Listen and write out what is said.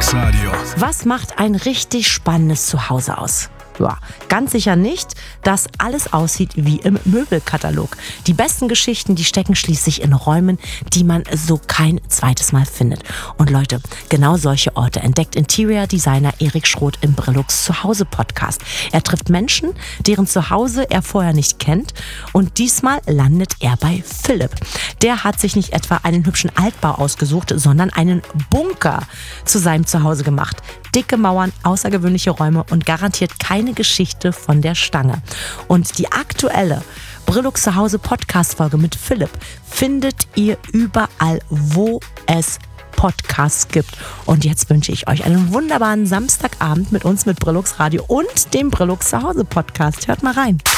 Brillux Radio. Was macht ein richtig spannendes Zuhause aus? Ja, ganz sicher nicht, dass alles aussieht wie im Möbelkatalog. Die besten Geschichten, die stecken schließlich in Räumen, die man so kein zweites Mal findet. Und Leute, genau solche Orte entdeckt Interior Designer Erik Schroth im Brillux Zuhause Podcast. Er trifft Menschen, deren Zuhause er vorher nicht kennt, und diesmal landet er bei Philipp. Der hat sich nicht etwa einen hübschen Altbau ausgesucht, sondern einen Bunker zu seinem Zuhause gemacht. Dicke Mauern, außergewöhnliche Räume und garantiert keine Geschichte von der Stange. Und die aktuelle Brillux Zuhause Podcast-Folge mit Philipp findet ihr überall, wo es Podcasts gibt. Und jetzt wünsche ich euch einen wunderbaren Samstagabend mit uns, mit Brillux Radio und dem Brillux Zuhause Podcast. Hört mal rein.